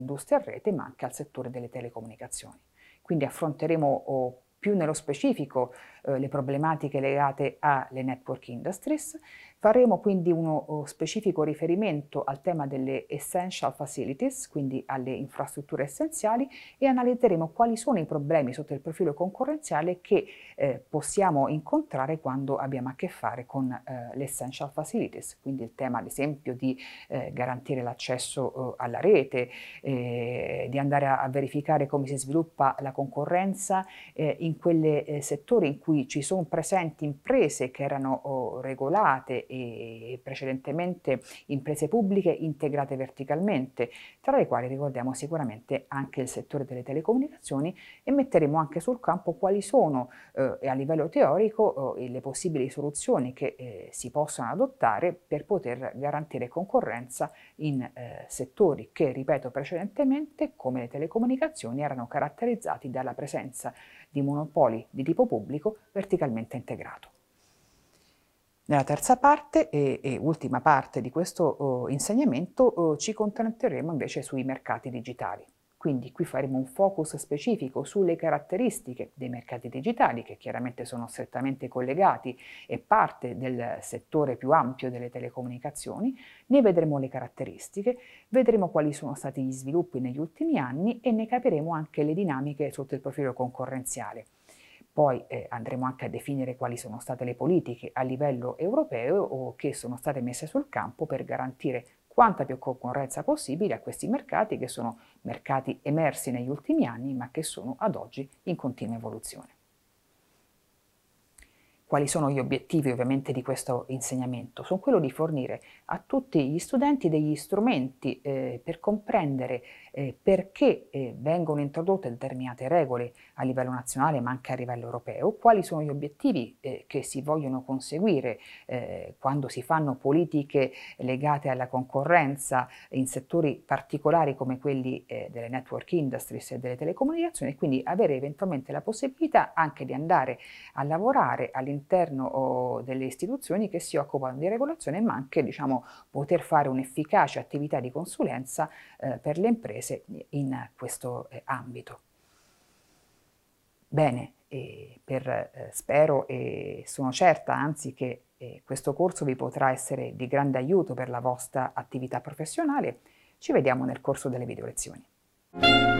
industria a rete, ma anche al settore delle telecomunicazioni. Quindi affronteremo più nello specifico le problematiche legate alle network industries. Faremo quindi uno specifico riferimento al tema delle essential facilities, quindi alle infrastrutture essenziali, e analizzeremo quali sono i problemi sotto il profilo concorrenziale che possiamo incontrare quando abbiamo a che fare con le essential facilities, quindi il tema ad esempio di garantire l'accesso alla rete, di andare a verificare come si sviluppa la concorrenza in quei settori in cui ci sono presenti imprese che erano regolate e precedentemente imprese pubbliche integrate verticalmente, tra le quali ricordiamo sicuramente anche il settore delle telecomunicazioni, e metteremo anche sul campo quali sono a livello teorico le possibili soluzioni che si possono adottare per poter garantire concorrenza in settori che, ripeto precedentemente, come le telecomunicazioni, erano caratterizzati dalla presenza di monopoli di tipo pubblico verticalmente integrato. Nella terza parte e ultima parte di questo insegnamento ci concentreremo invece sui mercati digitali. Quindi qui faremo un focus specifico sulle caratteristiche dei mercati digitali, che chiaramente sono strettamente collegati e parte del settore più ampio delle telecomunicazioni. Ne vedremo le caratteristiche, vedremo quali sono stati gli sviluppi negli ultimi anni e ne capiremo anche le dinamiche sotto il profilo concorrenziale. Poi andremo anche a definire quali sono state le politiche a livello europeo o che sono state messe sul campo per garantire quanta più concorrenza possibile a questi mercati, che sono mercati emersi negli ultimi anni ma che sono ad oggi in continua evoluzione. Quali sono gli obiettivi ovviamente di questo insegnamento? Sono quello di fornire a tutti gli studenti degli strumenti per comprendere perché vengono introdotte determinate regole a livello nazionale ma anche a livello europeo, quali sono gli obiettivi che si vogliono conseguire quando si fanno politiche legate alla concorrenza in settori particolari come quelli delle network industries e delle telecomunicazioni, e quindi avere eventualmente la possibilità anche di andare a lavorare all'interno delle istituzioni che si occupano di regolazione, ma anche poter fare un'efficace attività di consulenza per le imprese in questo ambito. Bene, spero e sono certa anzi che questo corso vi potrà essere di grande aiuto per la vostra attività professionale. Ci vediamo nel corso delle video lezioni.